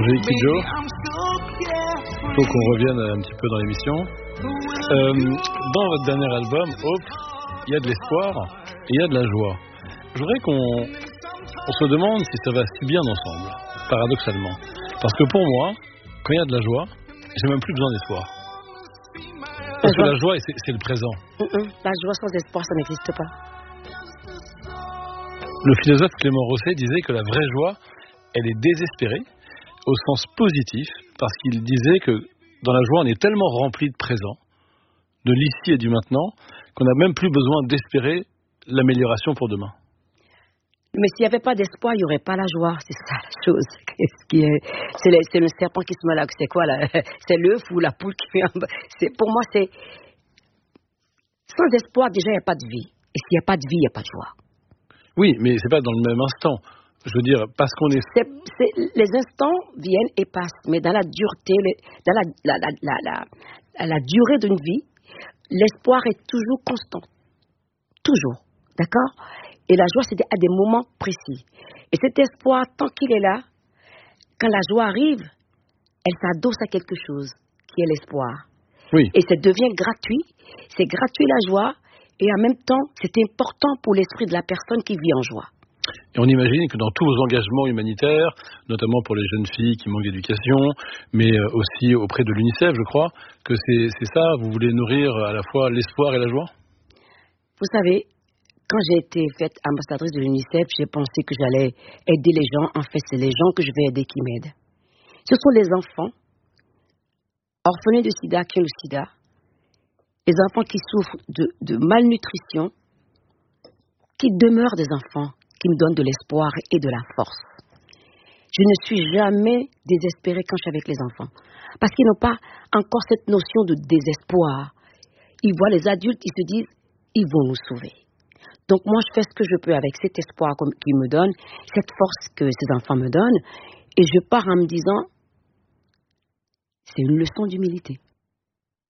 Angélique Kidjo. Il faut qu'on revienne un petit peu dans l'émission. Dans votre dernier album, Hope, il y a de l'espoir et il y a de la joie. Je voudrais qu'on se demande si ça va si bien ensemble, paradoxalement. Parce que pour moi, quand il y a de la joie, j'ai même plus besoin d'espoir. Parce que la joie, c'est le présent. La joie sans espoir, ça n'existe pas. Le philosophe Clément Rosset disait que la vraie joie, elle est désespérée, au sens positif, parce qu'il disait que dans la joie, on est tellement rempli de présent, de l'ici et du maintenant, qu'on n'a même plus besoin d'espérer l'amélioration pour demain. Mais s'il n'y avait pas d'espoir, il n'y aurait pas la joie. C'est ça la chose. C'est le serpent qui se met là. C'est quoi là? C'est l'œuf ou la poule qui fait en bas. Pour moi, c'est... Sans espoir, déjà, il n'y a pas de vie. Et s'il n'y a pas de vie, il n'y a pas de joie. Oui, mais c'est pas dans le même instant. Je veux dire, parce qu'on est... Les instants viennent et passent. Mais dans la dureté, dans la durée d'une vie, l'espoir est toujours constant. Toujours. D'accord? Et la joie, c'est à des moments précis. Et cet espoir, tant qu'il est là, quand la joie arrive, elle s'adosse à quelque chose, qui est l'espoir. Oui. Et ça devient gratuit. C'est gratuit la joie, et en même temps, c'est important pour l'esprit de la personne qui vit en joie. Et on imagine que dans tous vos engagements humanitaires, notamment pour les jeunes filles qui manquent d'éducation, mais aussi auprès de l'UNICEF, je crois, que c'est ça, vous voulez nourrir à la fois l'espoir et la joie? Vous savez, quand j'ai été faite ambassadrice de l'UNICEF, j'ai pensé que j'allais aider les gens. En fait, c'est les gens que je vais aider qui m'aident. Ce sont les enfants orphelins de sida qui ont le sida, les enfants qui souffrent de malnutrition, qui demeurent des enfants qui me donnent de l'espoir et de la force. Je ne suis jamais désespérée quand je suis avec les enfants, parce qu'ils n'ont pas encore cette notion de désespoir. Ils voient les adultes, ils se disent, ils vont nous sauver. Donc moi, je fais ce que je peux avec cet espoir qu'ils me donnent, cette force que ces enfants me donnent, et je pars en me disant, c'est une leçon d'humilité.